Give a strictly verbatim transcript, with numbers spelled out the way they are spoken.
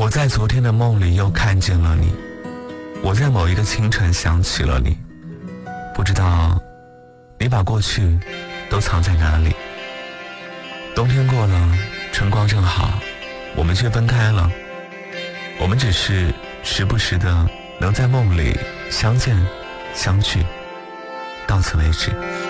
我在昨天的梦里又看见了你，我在某一个清晨想起了你，不知道你把过去都藏在哪里。冬天过了，春光正好，我们却分开了。我们只是时不时的能在梦里相见相聚，到此为止。